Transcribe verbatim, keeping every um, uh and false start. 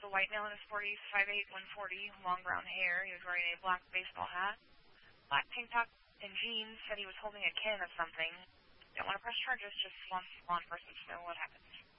a white male in his forties, five eight, one forty, long brown hair. He was wearing a black baseball hat, black tank top and jeans. Said he was holding a can of something. Don't want to press charges, just wants law enforcement to know what happened.